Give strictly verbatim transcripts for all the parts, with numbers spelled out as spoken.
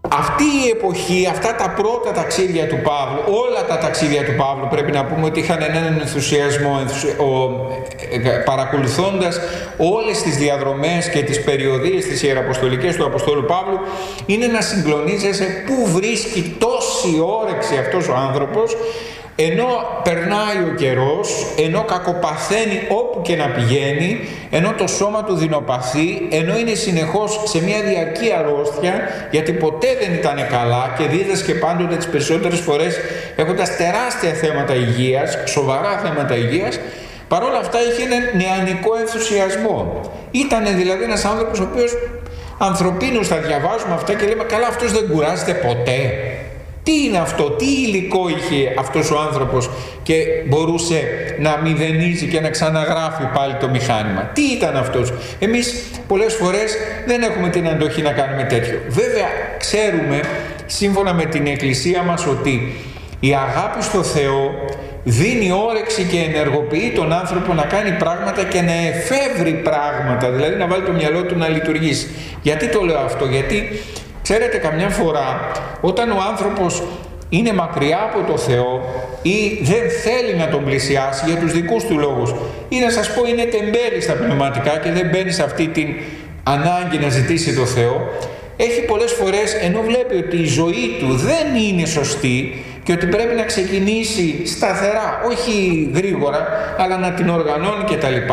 Αυτή η εποχή, αυτά τα πρώτα ταξίδια του Παύλου, όλα τα ταξίδια του Παύλου πρέπει να πούμε ότι είχαν έναν ενθουσιασμό, παρακολουθώντας όλες τις διαδρομές και τις περιοδίες τις ιεραποστολικές του Αποστόλου Παύλου, είναι να συγκλονίζεσαι πού βρίσκει τόση όρεξη αυτός ο άνθρωπος, ενώ περνάει ο καιρός, ενώ κακοπαθαίνει όπου και να πηγαίνει, ενώ το σώμα του δεινοπαθεί, ενώ είναι συνεχώς σε μια διαρκή αρρώστια, γιατί ποτέ δεν ήταν καλά και δίδασκε πάντοτε τις περισσότερες φορές έχοντας τεράστια θέματα υγείας, σοβαρά θέματα υγείας, παρόλα αυτά είχε έναν νεανικό ενθουσιασμό. Ήτανε δηλαδή ένας άνθρωπος ο οποίος ανθρωπίνους τα διαβάζουμε αυτά και λέμε καλά, αυτός δεν κουράζεται ποτέ. Τι είναι αυτό, τι υλικό είχε αυτός ο άνθρωπος και μπορούσε να μηδενίζει και να ξαναγράφει πάλι το μηχάνημα. Τι ήταν αυτός? Εμείς πολλές φορές δεν έχουμε την αντοχή να κάνουμε τέτοιο. Βέβαια ξέρουμε σύμφωνα με την Εκκλησία μας ότι η αγάπη στο Θεό δίνει όρεξη και ενεργοποιεί τον άνθρωπο να κάνει πράγματα και να εφεύρει πράγματα, δηλαδή να βάλει το μυαλό του να λειτουργήσει. Γιατί το λέω αυτό? Γιατί ξέρετε, καμιά φορά όταν ο άνθρωπος είναι μακριά από το Θεό ή δεν θέλει να τον πλησιάσει για τους δικούς του λόγους ή να σας πω είναι τεμπέλης στα πνευματικά και δεν μπαίνει σε αυτή την ανάγκη να ζητήσει το Θεό, έχει πολλές φορές, ενώ βλέπει ότι η ζωή του δεν είναι σωστή και ότι πρέπει να ξεκινήσει σταθερά, όχι γρήγορα, αλλά να την οργανώνει κτλ.,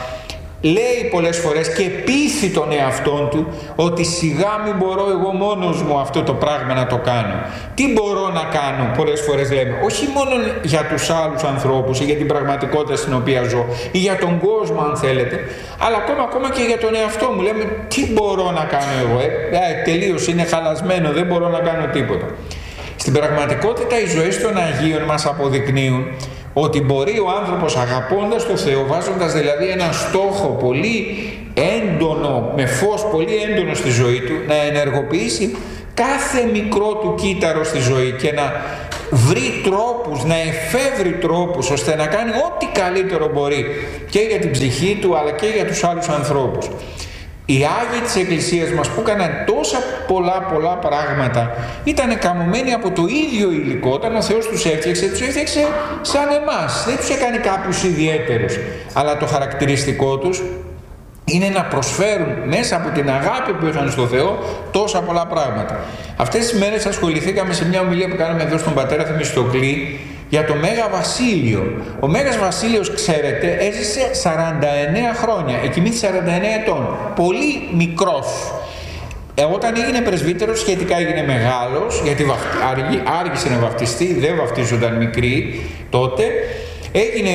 λέει πολλές φορές και πείθει τον εαυτόν του ότι σιγά μην μπορώ εγώ μόνος μου αυτό το πράγμα να το κάνω. Τι μπορώ να κάνω, πολλές φορές λέμε, όχι μόνο για τους άλλους ανθρώπους ή για την πραγματικότητα στην οποία ζω ή για τον κόσμο αν θέλετε, αλλά ακόμα, ακόμα και για τον εαυτό μου. Λέμε τι μπορώ να κάνω εγώ, ε, ε, τελείως είναι χαλασμένο, δεν μπορώ να κάνω τίποτα. Στην πραγματικότητα οι ζωές των Αγίων μας αποδεικνύουν ότι μπορεί ο άνθρωπος αγαπώντας το Θεό, βάζοντας δηλαδή ένα στόχο πολύ έντονο, με φως πολύ έντονο στη ζωή του, να ενεργοποιήσει κάθε μικρό του κύτταρο στη ζωή και να βρει τρόπους, να εφεύρει τρόπους ώστε να κάνει ό,τι καλύτερο μπορεί και για την ψυχή του αλλά και για τους άλλους ανθρώπους. Οι Άγιοι της Εκκλησίας μας που έκαναν τόσα πολλά πολλά πράγματα ήταν καμωμένοι από το ίδιο υλικό. Όταν ο Θεός τους έφτιαξε, τους έφτιαξε σαν εμάς. Δεν τους έκανε κάποιους ιδιαίτερους. Αλλά το χαρακτηριστικό τους είναι να προσφέρουν μέσα από την αγάπη που είχαν στο Θεό τόσα πολλά πράγματα. Αυτές τις μέρες ασχοληθήκαμε σε μια ομιλία που κάναμε εδώ στον πατέρα Θεμιστοκλή για το Μέγα Βασίλειο. Ο Μέγας Βασίλειος, ξέρετε, έζησε σαράντα εννέα χρόνια, εκοιμήθη σαράντα εννέα ετών, πολύ μικρός. Ε, όταν έγινε πρεσβύτερος σχετικά έγινε μεγάλος, γιατί βαφτι, άργη, άργησε να βαφτιστεί, δεν βαφτίζονταν μικροί τότε. Έγινε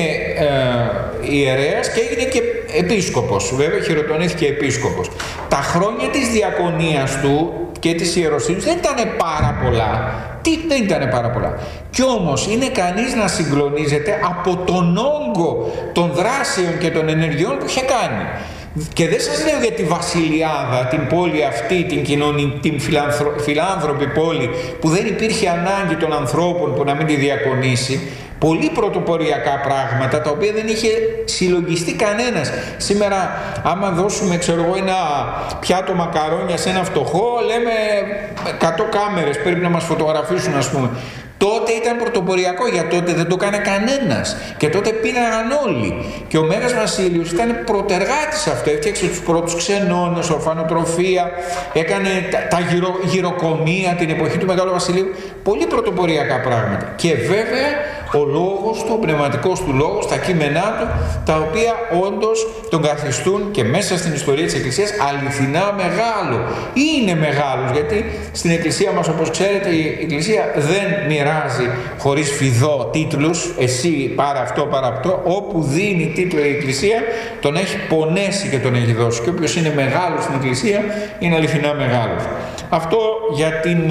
ε, ιερέας και έγινε και επίσκοπος, βέβαια χειροτονήθηκε επίσκοπος. Τα χρόνια της διακονίας του και της ιεροσύνης δεν ήταν πάρα πολλά. Τι δεν ήταν πάρα πολλά. Κι όμως είναι κανείς να συγκλονίζεται από τον όγκο των δράσεων και των ενεργειών που είχε κάνει. Και δεν σας λέω για τη Βασιλιάδα, την πόλη αυτή, την, κοινωνική, την φιλάνθρω, φιλάνθρωπη πόλη που δεν υπήρχε ανάγκη των ανθρώπων που να μην τη διακονήσει. Πολύ πρωτοποριακά πράγματα τα οποία δεν είχε συλλογιστεί κανένας. Σήμερα άμα δώσουμε ξέρω εγώ ένα πιάτο μακαρόνια σε ένα φτωχό, λέμε εκατό κάμερες πρέπει να μας φωτογραφίσουν ας πούμε. Τότε ήταν πρωτοποριακό, για τότε δεν το έκανε κανένας και τότε πίναγαν όλοι. Και ο Μέγας Βασίλειος ήταν πρωτεργάτης αυτό, έφτιαξε τους πρώτους ξενώνες, ορφανοτροφία, έκανε τα, τα γυρο, γυροκομεία την εποχή του Μεγάλου Βασιλείου, πολύ πρωτοποριακά πράγματα. Και βέβαια ο λόγος του, ο πνευματικός του λόγος, τα κείμενά του, τα οποία όντως τον καθιστούν και μέσα στην ιστορία της Εκκλησίας αληθινά μεγάλο. Είναι μεγάλος, γιατί στην Εκκλησία μας, όπως ξέρετε, η Εκκλησία δεν μοιράζει χωρίς φιδό τίτλους, εσύ πάρα αυτό, πάρα αυτό. Όπου δίνει τίτλο η Εκκλησία, τον έχει πονέσει και τον έχει δώσει. Και όποιος είναι μεγάλος στην Εκκλησία, είναι αληθινά μεγάλος. Αυτό για, την,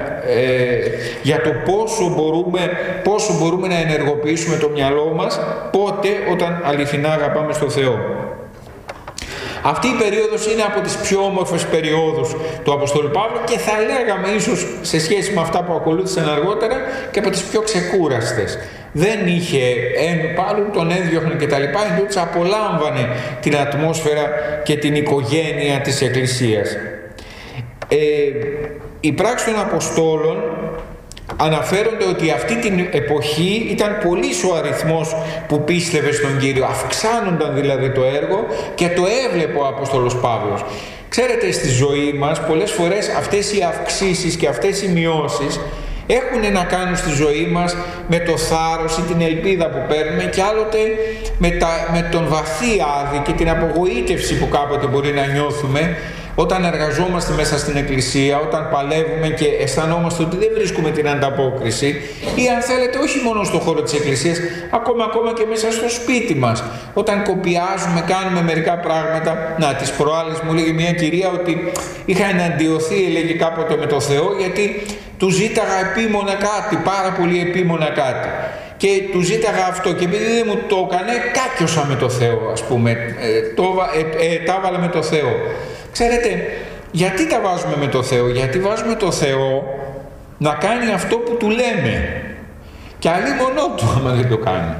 ε, για το πόσο μπορούμε, πόσο μπορούμε να ενεργοποιήσουμε το μυαλό μας, πότε, όταν αληθινά αγαπάμε στο Θεό. Αυτή η περίοδος είναι από τις πιο όμορφες περιόδους του Αποστόλου Παύλου και θα λέγαμε ίσως σε σχέση με αυτά που ακολούθησαν αργότερα και από τις πιο ξεκούραστες. Δεν είχε εν πάλου, τον έδιωχνε και τα λοιπά, εντούτοις απολάμβανε την ατμόσφαιρα και την οικογένεια της Εκκλησίας. Ε, οι πράξεις των Αποστόλων αναφέρονται ότι αυτή την εποχή ήταν πολύς ο αριθμός που πίστευε στον Κύριο. Αυξάνονταν δηλαδή το έργο και το έβλεπε ο Απόστολος Παύλος. Ξέρετε, στη ζωή μας πολλές φορές αυτές οι αυξήσεις και αυτές οι μειώσεις έχουν να κάνουν στη ζωή μας με το θάρρος ή την ελπίδα που παίρνουμε, και άλλοτε με, τα, με τον βαθύ άδη και την απογοήτευση που κάποτε μπορεί να νιώθουμε όταν εργαζόμαστε μέσα στην Εκκλησία, όταν παλεύουμε και αισθανόμαστε ότι δεν βρίσκουμε την ανταπόκριση, ή αν θέλετε όχι μόνο στον χώρο της Εκκλησίας, ακόμα, ακόμα και μέσα στο σπίτι μας, όταν κοπιάζουμε, κάνουμε μερικά πράγματα. Να, τις προάλλες μου λέγει μια κυρία ότι είχα εναντιωθεί, έλεγε κάποτε, με το Θεό, γιατί του ζήταγα επίμονα κάτι, πάρα πολύ επίμονα κάτι. Και του ζήταγα αυτό, και επειδή δεν μου το έκανε, κάκιωσα με το Θεό, ας πούμε, ε, το, ε, ε, τα έβαλα με το Θεό. Ξέρετε, γιατί τα βάζουμε με το Θεό? Γιατί βάζουμε το Θεό να κάνει αυτό που του λέμε, και αλλήμονό του άμα δεν το κάνει.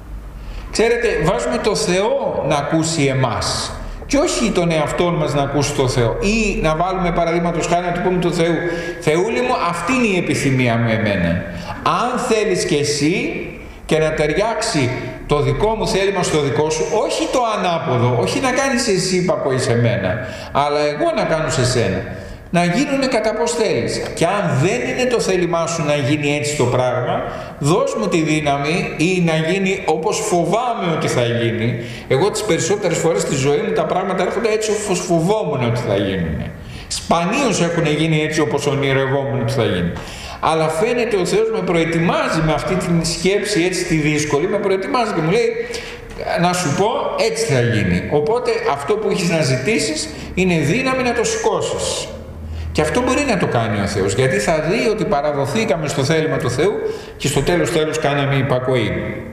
Ξέρετε, βάζουμε το Θεό να ακούσει εμάς και όχι τον εαυτό μας να ακούσει το Θεό. Ή να βάλουμε, παραδείγματος χάρη, να του πούμε του Θεού: Θεούλη μου, αυτή είναι η επιθυμία μου εμένα. Αν θέλεις και εσύ, και να ταιριάξει το δικό μου θέλημα στο δικό σου, όχι το ανάποδο, όχι να κάνεις εσύ υπακοή σε μένα, αλλά εγώ να κάνω σε σένα. Να γίνουνε κατά πώς θέλεις. Και αν δεν είναι το θέλημά σου να γίνει έτσι το πράγμα, δώσ' μου τη δύναμη, ή να γίνει όπως φοβάμαι ότι θα γίνει. Εγώ τις περισσότερες φορές στη ζωή μου τα πράγματα έρχονται έτσι όπως φοβόμουν ότι θα γίνουν. Σπανίως έχουν γίνει έτσι όπως ονειρευόμουν ότι θα γίνει. Αλλά φαίνεται ο Θεός με προετοιμάζει με αυτή τη σκέψη έτσι τη δύσκολη, με προετοιμάζει και μου λέει: να σου πω, έτσι θα γίνει. Οπότε αυτό που έχεις να ζητήσεις είναι δύναμη να το σηκώσεις. Και αυτό μπορεί να το κάνει ο Θεός, γιατί θα δει ότι παραδοθήκαμε στο θέλημα του Θεού και στο τέλος τέλος κάναμε υπακοή.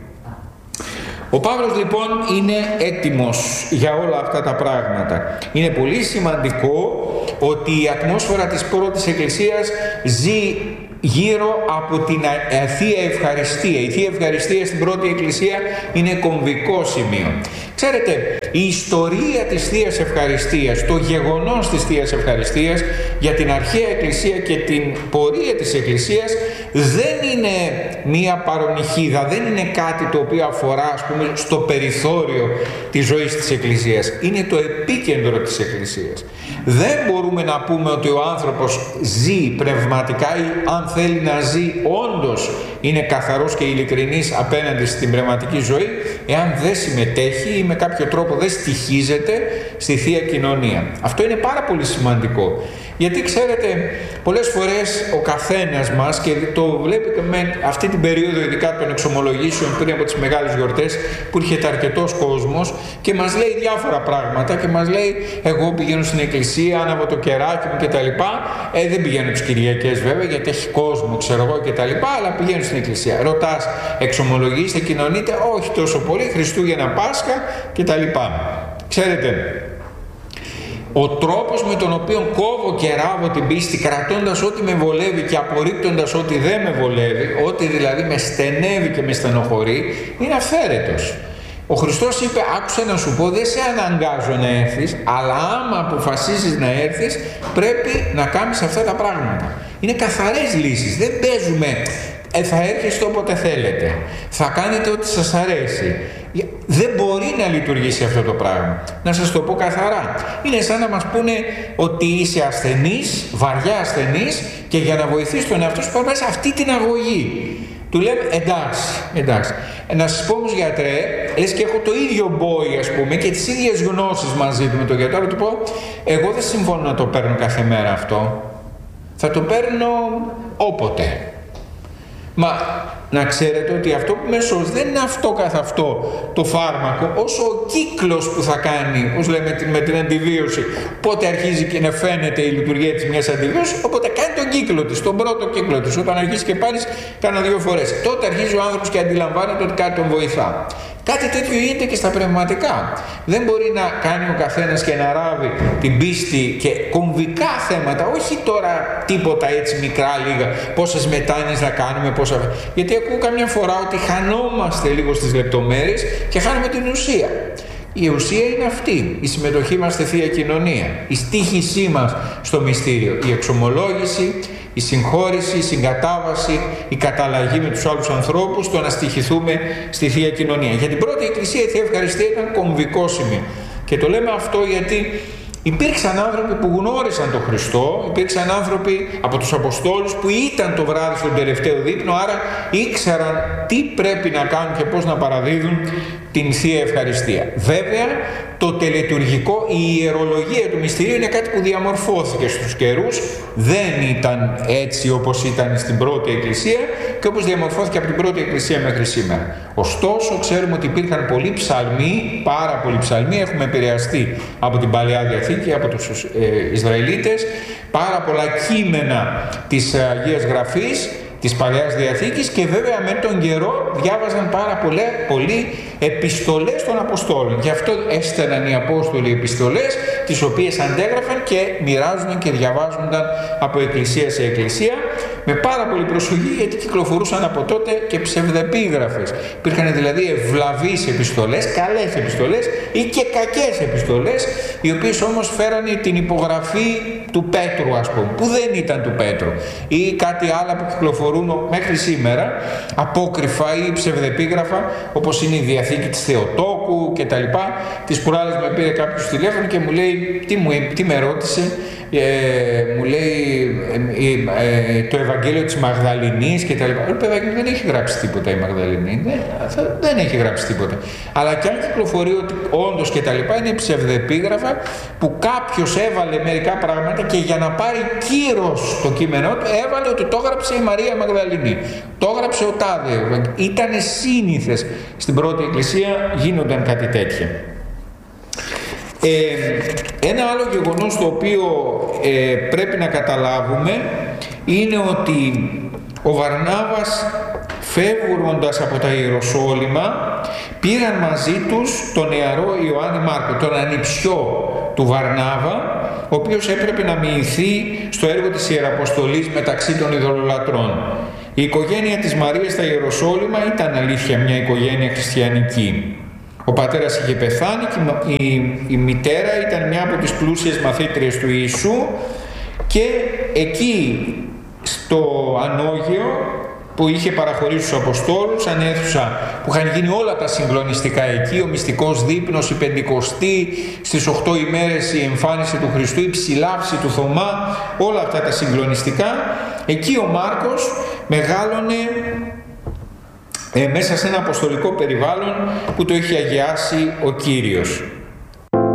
Ο Παύλος λοιπόν είναι έτοιμος για όλα αυτά τα πράγματα. Είναι πολύ σημαντικό ότι η ατμόσφαιρα της πρώτης Εκκλησίας ζει γύρω από την Θεία Ευχαριστία. Η Θεία Ευχαριστία στην πρώτη Εκκλησία είναι κομβικό σημείο. Ξέρετε, η ιστορία της Θείας Ευχαριστίας, το γεγονός της Θείας Ευχαριστίας για την αρχαία Εκκλησία και την πορεία της Εκκλησίας δεν είναι μία παρονυχίδα, δεν είναι κάτι το οποίο αφορά, ας πούμε, στο περιθώριο της ζωής της Εκκλησίας. Είναι το επίκεντρο της Εκκλησίας. Δεν μπορούμε να πούμε ότι ο άνθρωπος ζει πνευματικά, ή αν θέλει να ζει όντως είναι καθαρός και ειλικρινής απέναντι στην πνευματική ζωή, εάν δεν συμμετέχει ή με κάποιο τρόπο δεν στοιχίζεται στη Θεία Κοινωνία. Αυτό είναι πάρα πολύ σημαντικό. Γιατί ξέρετε, πολλές φορές ο καθένας μας, και το βλέπετε με αυτή την περίοδο ειδικά των εξομολογήσεων πριν από τις μεγάλες γιορτές, που έρχεται αρκετός κόσμος και μας λέει διάφορα πράγματα και μας λέει: εγώ πηγαίνω στην εκκλησία, άναβω το κεράκι μου κτλ. Ε, δεν πηγαίνω τις Κυριακές βέβαια, γιατί έχει κόσμο, ξέρω εγώ κτλ. Αλλά πηγαίνω στην εκκλησία. Ρωτάς, εξομολογείστε, κοινωνείτε? Όχι τόσο πολύ, Χριστούγεννα, Πάσχα κτλ. Ξέρετε, ο τρόπος με τον οποίο κόβω και ράβω την πίστη, κρατώντας ό,τι με βολεύει και απορρίπτοντας ό,τι δεν με βολεύει, ό,τι δηλαδή με στενεύει και με στενοχωρεί, είναι αυθαίρετος. Ο Χριστός είπε: άκουσε να σου πω, δεν σε αναγκάζω να έρθεις, αλλά άμα αποφασίσεις να έρθεις, πρέπει να κάνεις αυτά τα πράγματα. Είναι καθαρές λύσεις, δεν παίζουμε ε, θα έρχεστε όποτε θέλετε, θα κάνετε ό,τι σας αρέσει. Δεν μπορεί να λειτουργήσει αυτό το πράγμα. Να σας το πω καθαρά. Είναι σαν να μας πούνε ότι είσαι ασθενής, βαριά ασθενής, και για να βοηθήσεις τον εαυτό σου πάρεις αυτή την αγωγή. Του λέμε: εντάξει, εντάξει. Να σας πω όμως, γιατρέ, λες και έχω το ίδιο μπόι, ας πούμε, και τις ίδιες γνώσεις μαζί του με τον γιατρό, του πω: εγώ δεν συμφωνώ να το παίρνω κάθε μέρα αυτό. Θα το παίρνω όποτε. Μα να ξέρετε ότι αυτό που με σώζει δεν είναι αυτό καθ' αυτό το φάρμακο, όσο ο κύκλος που θα κάνει, όπως λέμε με την αντιβίωση. Πότε αρχίζει και να φαίνεται η λειτουργία της μιας αντιβίωσης, οπότε κάνει τον κύκλο της, τον πρώτο κύκλο της. Όταν αρχίσει και πάρεις κάνα δύο φορές, τότε αρχίζει ο άνθρωπος και αντιλαμβάνεται ότι κάτι τον βοηθά. Κάτι τέτοιο γίνεται και στα πνευματικά. Δεν μπορεί να κάνει ο καθένας και να ράβει την πίστη και κομβικά θέματα, όχι τώρα τίποτα έτσι μικρά λίγα, πόσες μετάνοιες να κάνουμε, πόσα... Γιατί ακούω καμιά φορά ότι χανόμαστε λίγο στις λεπτομέρειες και χάνουμε την ουσία. Η ουσία είναι αυτή, η συμμετοχή μας στη Θεία Κοινωνία, η στοίχησή μας στο μυστήριο, η εξομολόγηση, η συγχώρηση, η συγκατάβαση, η καταλλαγή με τους άλλους ανθρώπους, το να στοιχηθούμε στη Θεία Κοινωνία. Για την πρώτη Εκκλησία η Θεία Ευχαριστία ήταν κομβικό σημείο. Και το λέμε αυτό γιατί υπήρξαν άνθρωποι που γνώρισαν τον Χριστό, υπήρξαν άνθρωποι από τους Αποστόλους που ήταν το βράδυ στον τελευταίο δείπνο, άρα ήξεραν τι πρέπει να κάνουν και πώς να παραδίδουν την Θεία Ευχαριστία. Βέβαια, το τελετουργικό, η ιερολογία του μυστηρίου είναι κάτι που διαμορφώθηκε στους καιρούς, δεν ήταν έτσι όπως ήταν στην πρώτη Εκκλησία και όπως διαμορφώθηκε από την πρώτη Εκκλησία μέχρι σήμερα. Ωστόσο, ξέρουμε ότι υπήρχαν πολλοί ψαλμοί, πάρα πολλοί ψαλμοί, έχουμε επηρεαστεί από την Παλαιά Διαθήκη, από τους ε, Ισραηλίτες, πάρα πολλά κείμενα της Αγίας Γραφής, της Παλαιάς Διαθήκης, και βέβαια με τον καιρό διάβαζαν πάρα πολλές, πολλοί επιστολές των Αποστόλων. Γι' αυτό έστελναν οι Απόστολοι επιστολές, τις οποίες αντέγραφαν και μοιράζονταν και διαβάζονταν από εκκλησία σε εκκλησία με πάρα πολύ προσοχή, γιατί κυκλοφορούσαν από τότε και ψευδεπίγραφες. Υπήρχαν δηλαδή ευλαβείς επιστολές, καλές επιστολές ή και κακές επιστολές, οι οποίες όμως φέρανε την υπογραφή του Πέτρου, ας πούμε, που δεν ήταν του Πέτρου, ή κάτι άλλο που κυκλοφορούν μέχρι σήμερα, απόκριφα ή ψευδεπίγραφα, όπως είναι η Διαθήκη της Θεοτόκου και τα λοιπά. Τις προάλλες με πήρε κάποιος τηλέφωνο και μου λέει, τι, μου, τι με ρώτησε, ε, μου λέει ε, ε, το Ευαγγέλιο της Μαγδαληνής και τα λοιπά. Ο παιδάκι δεν έχει γράψει τίποτα η Μαγδαληνή, δεν, δεν έχει γράψει τίποτα. Αλλά και αν κυκλοφορεί ότι όντως και τα λοιπά, είναι ψευδεπίγραφα που κάποιος έβαλε μερικά πράγματα και για να πάρει κύρος το κείμενό του έβαλε ότι το έγραψε η Μαρία Μαγδαληνή, το έγραψε ο τάδε. Ήτανε σύνηθες στην πρώτη Εκκλησία, γίνονταν κάτι τέτοια. Ε, ένα άλλο γεγονός το οποίο ε, πρέπει να καταλάβουμε είναι ότι ο Βαρνάβας, φεύγοντας από τα Ιεροσόλυμα, πήραν μαζί τους τον νεαρό Ιωάννη Μάρκο, τον ανιψιό του Βαρνάβα, ο οποίος έπρεπε να μοιηθεί στο έργο της Ιεραποστολής μεταξύ των ειδωλολατρών. Η οικογένεια της Μαρίας στα Ιεροσόλυμα ήταν αλήθεια μια οικογένεια χριστιανική. Ο πατέρας είχε πεθάνει και η, η, η μητέρα ήταν μια από τις πλούσιες μαθήτριες του Ιησού, και εκεί στο Ανώγειο που είχε παραχωρήσει στους Αποστόλους, σαν αίθουσα που είχαν γίνει όλα τα συγκλονιστικά εκεί, ο μυστικός δείπνος, η Πεντηκοστή, στις οκτώ ημέρες η εμφάνιση του Χριστού, η ψηλάψη του Θωμά, όλα αυτά τα συγκλονιστικά, εκεί ο Μάρκος μεγάλωνε ε, μέσα σε ένα αποστολικό περιβάλλον που το είχε αγιάσει ο Κύριος.